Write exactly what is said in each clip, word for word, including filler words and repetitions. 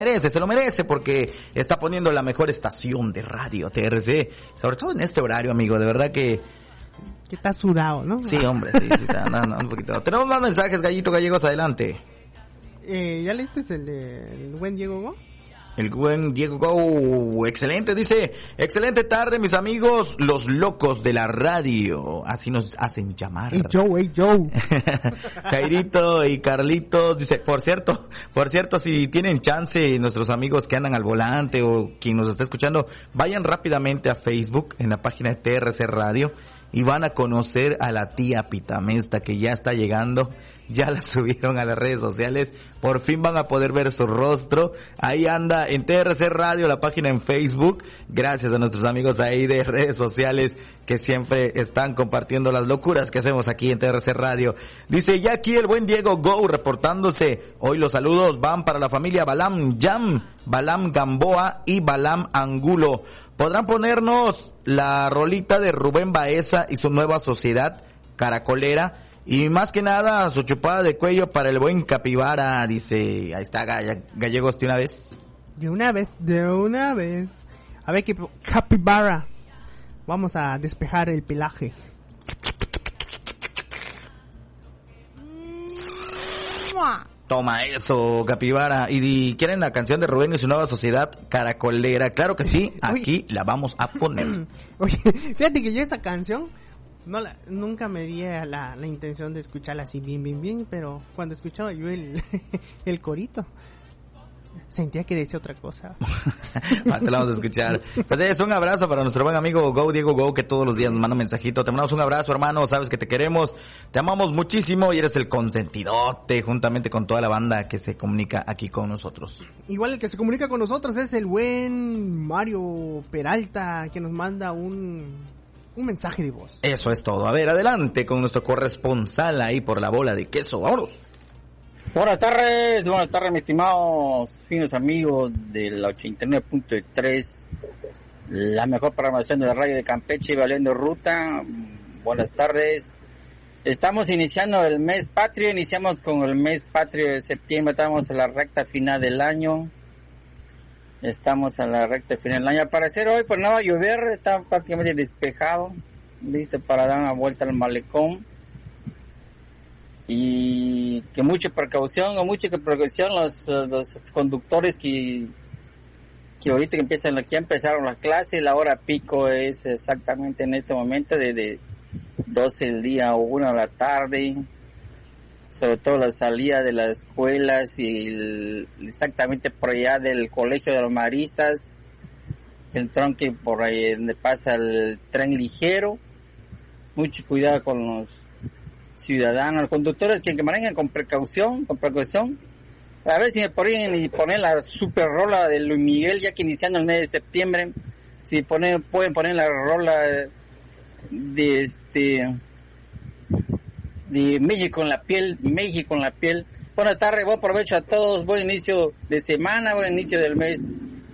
merece, se lo merece porque está poniendo la mejor estación de radio T R C, sobre todo en este horario, amigo, de verdad que... Que está sudado, ¿no? Sí, hombre, sí, sí, está, no, no, un poquito. Tenemos más mensajes, Gallito Gallegos, adelante. Eh, ¿Ya leíste el, el buen Diego Go? El buen Diego Go, excelente, dice, excelente tarde mis amigos, los locos de la radio, así nos hacen llamar. Hey Joe, hey Joe. Jairito y Carlitos, dice, por cierto, por cierto, si tienen chance nuestros amigos que andan al volante o quien nos está escuchando, vayan rápidamente a Facebook, en la página de T R C Radio, y van a conocer a la tía Pitamesta que ya está llegando, ya la subieron a las redes sociales, por fin van a poder ver su rostro, ahí anda en T R C Radio, la página en Facebook, gracias a nuestros amigos ahí de redes sociales que siempre están compartiendo las locuras que hacemos aquí en T R C Radio. Dice, ya aquí el buen Diego Go reportándose, hoy los saludos van para la familia Balam Jam, Balam Gamboa y Balam Angulo. ¿Podrán ponernos la rolita de Rubén Baeza y su nueva sociedad caracolera? Y más que nada, su chupada de cuello para el buen Capibara, dice, ahí está Gallegos de una vez. De una vez, de una vez. A ver, Capibara, vamos a despejar el pelaje. Toma eso, Capibara. ¿Y di, quieren la canción de Rubén y su nueva sociedad caracolera? Claro que sí, aquí Oye. la vamos a poner. Oye, fíjate que yo esa canción no la, nunca me di la, la intención de escucharla así bien, bien, bien, pero cuando escuchaba yo el, el corito, sentía que decía otra cosa. Te la vamos a escuchar. Pues es un abrazo para nuestro buen amigo Go, Diego Go, que todos los días nos manda un mensajito. Te mandamos un abrazo, hermano, sabes que te queremos, te amamos muchísimo y eres el consentidote juntamente con toda la banda que se comunica aquí con nosotros. Igual el que se comunica con nosotros es el buen Mario Peralta, que nos manda un... un mensaje de voz. Eso es todo. A ver, adelante con nuestro corresponsal ahí por la bola de queso. Vámonos. Buenas tardes, buenas tardes, mis estimados finos amigos del ochenta y nueve punto tres, la mejor programación de la radio de Campeche y Valiendo Ruta. Buenas tardes. Estamos iniciando el mes patrio, iniciamos con el mes patrio de septiembre, estamos en la recta final del año. Estamos en la recta final del año. Al parecer hoy pues no va a llover, está prácticamente despejado, listo para dar una vuelta al malecón. Y que mucha precaución, o mucha precaución los, los conductores que, que ahorita que empiezan, aquí empezaron las clases, la hora pico es exactamente en este momento de, de doce del día o una de la tarde, sobre todo la salida de las escuelas y el, exactamente por allá del colegio de los maristas, el tronque por ahí donde pasa el tren ligero, mucho cuidado con los ciudadanos, los conductores que, que manejan con precaución, con precaución. A ver si me ponen y poner la super rola de Luis Miguel, ya que iniciando el mes de septiembre, si ponen, pueden poner la rola de este de México en la piel, México en la piel. Buenas tardes, buen provecho a todos, buen inicio de semana, buen inicio del mes.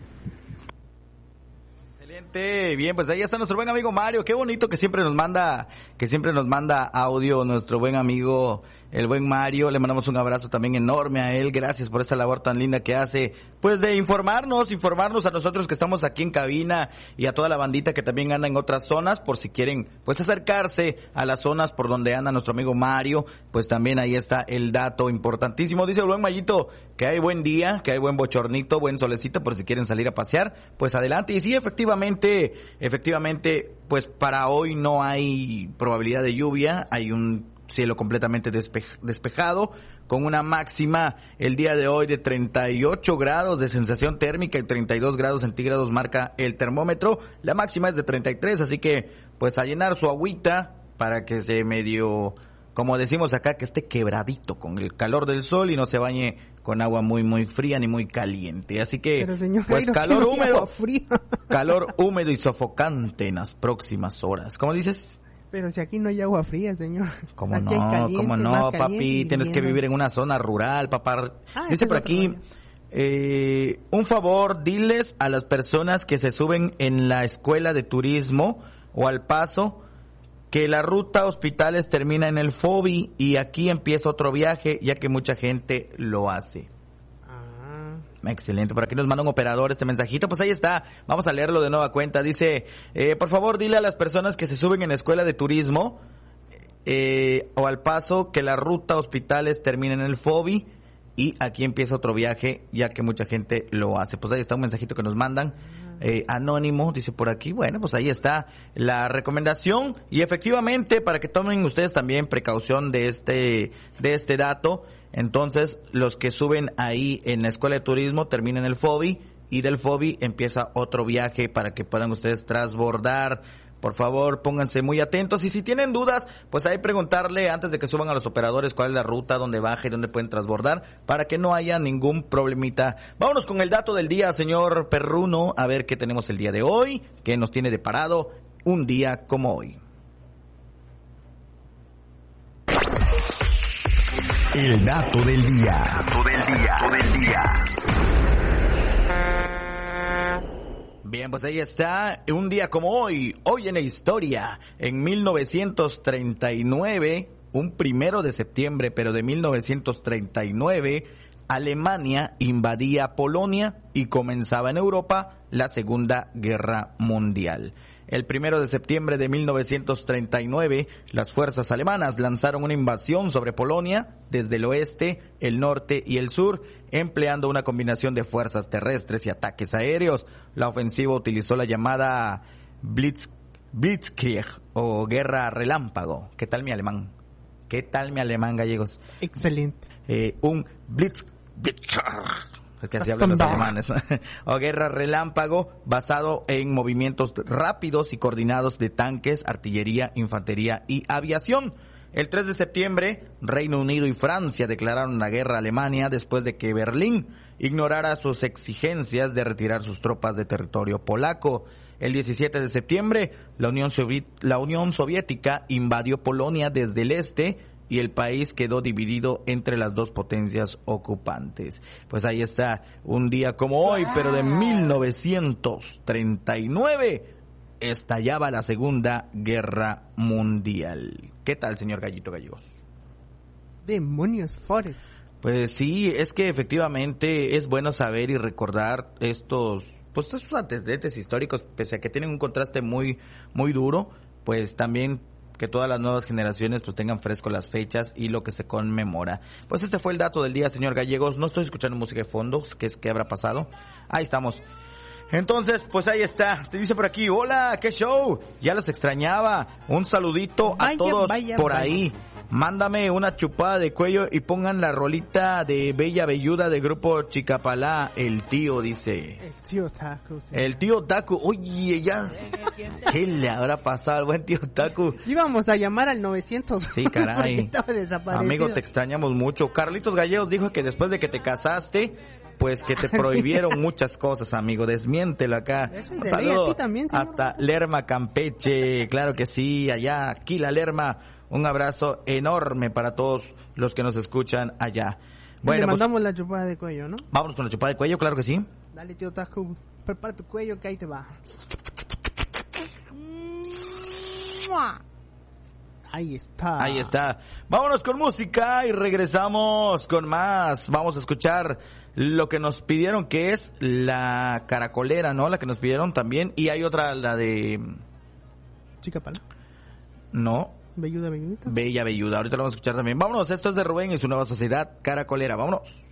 Bien, pues ahí está nuestro buen amigo Mario, qué bonito que siempre nos manda, que siempre nos manda audio nuestro buen amigo, el buen Mario, le mandamos un abrazo también enorme a él, gracias por esta labor tan linda que hace, pues de informarnos, informarnos a nosotros que estamos aquí en cabina y a toda la bandita que también anda en otras zonas, por si quieren pues acercarse a las zonas por donde anda nuestro amigo Mario, pues también ahí está el dato importantísimo. Dice el buen Mayito que hay buen día, que hay buen bochornito, buen solecito, por si quieren salir a pasear, pues adelante. Y sí, efectivamente, efectivamente, pues para hoy no hay probabilidad de lluvia, hay un cielo completamente despe- despejado, con una máxima el día de hoy de treinta y ocho grados de sensación térmica y treinta y dos grados centígrados marca el termómetro, la máxima es de treinta y tres, así que pues a llenar su agüita para que se medio, como decimos acá, que esté quebradito con el calor del sol y no se bañe con agua muy muy fría ni muy caliente. Así que, pero señor, pues no calor húmedo, calor húmedo húmedo y sofocante en las próximas horas. ¿Cómo dices? Pero si aquí no hay agua fría, señor. ¿Cómo aquí no? caliente, ¿Cómo no, papi? Tienes que vivir en una zona rural, papá. Ah, dice por aquí, eh, un favor, diles a las personas que se suben en la escuela de turismo o al paso que la ruta a hospitales termina en el Fobi y aquí empieza otro viaje, ya que mucha gente lo hace. Ah. Excelente, por aquí nos manda un operador este mensajito, pues ahí está, vamos a leerlo de nueva cuenta. Dice, eh, por favor dile a las personas que se suben en la escuela de turismo eh, o al paso que la ruta hospitales termina en el F O B I y aquí empieza otro viaje, ya que mucha gente lo hace. Pues ahí está un mensajito que nos mandan. Eh, anónimo, dice por aquí, bueno, pues ahí está la recomendación y efectivamente para que tomen ustedes también precaución de este de este dato. Entonces los que suben ahí en la escuela de turismo terminan el F O B I y del F O B I empieza otro viaje para que puedan ustedes transbordar. Por favor, pónganse muy atentos y si tienen dudas, pues ahí preguntarle antes de que suban a los operadores cuál es la ruta, dónde baja y dónde pueden transbordar para que no haya ningún problemita. Vámonos con el dato del día, señor Perruno, a ver qué tenemos el día de hoy, qué nos tiene deparado un día como hoy. El dato del día. Dato del día. Dato del día. Bien, pues ahí está, un día como hoy, hoy en la historia, en mil novecientos treinta y nueve, un primero de septiembre, pero de mil novecientos treinta y nueve, Alemania invadía Polonia y comenzaba en Europa la Segunda Guerra Mundial. El primero de septiembre de mil novecientos treinta y nueve, las fuerzas alemanas lanzaron una invasión sobre Polonia desde el oeste, el norte y el sur, empleando una combinación de fuerzas terrestres y ataques aéreos. La ofensiva utilizó la llamada Blitz, Blitzkrieg o guerra relámpago. ¿Qué tal mi alemán? ¿Qué tal mi alemán, gallegos? Excelente. Eh, un Blitz, Blitzkrieg. Es que así hablan los alemanes. O guerra relámpago basado en movimientos rápidos y coordinados de tanques, artillería, infantería y aviación. El tres de septiembre, Reino Unido y Francia declararon la guerra a Alemania después de que Berlín ignorara sus exigencias de retirar sus tropas de territorio polaco. El diecisiete de septiembre, la Unión Soviet- la Unión Soviética invadió Polonia desde el este y el país quedó dividido entre las dos potencias ocupantes. Pues ahí está, un día como hoy, pero de mil novecientos treinta y nueve, estallaba la Segunda Guerra Mundial. ¿Qué tal, señor Gallito Gallegos? Demonios, Forrest. Pues sí, es que efectivamente es bueno saber y recordar estos, pues estos antecedentes históricos, pese a que tienen un contraste muy, muy duro, pues también que todas las nuevas generaciones pues tengan fresco las fechas y lo que se conmemora. Pues este fue el dato del día, señor Gallegos. No estoy escuchando música de fondo, ¿qué es que habrá pasado? Ahí estamos. Entonces, pues ahí está. Te dice por aquí, hola, qué show. Ya los extrañaba. Un saludito a Vaya, todos vaya, por vaya. ahí. Mándame una chupada de cuello y pongan la rolita de Bella Belluda de grupo Chicapalá, el tío, dice. El tío Taco. sí. El tío Taku, oye, ya. ¿Qué le habrá pasado al buen tío Taku? Íbamos a llamar al novecientos. Sí, caray. porque estaba desaparecido. Amigo, te extrañamos mucho. Carlitos Gallegos dijo que después de que te casaste, pues que te prohibieron muchas cosas, amigo. Desmiéntelo acá. Eso es Un de ley, saludo a ti también, señor. hasta Lerma, Campeche. Claro que sí, allá, aquí la Lerma. Un abrazo enorme para todos los que nos escuchan allá. Le Bueno, pues mandamos la chupada de cuello, ¿no? vámonos con la chupada de cuello, claro que sí. Dale, tío Taco. Prepara tu cuello que ahí te va. Ahí está. Ahí está. Vámonos con música y regresamos con más. Vamos a escuchar lo que nos pidieron, que es la caracolera, ¿no? La que nos pidieron también. Y hay otra, la de... Chicapala. No, Belluda, belludita. Bella Belluda. Ahorita lo vamos a escuchar también. Vámonos, esto es de Rubén y su nueva sociedad caracolera. Vámonos.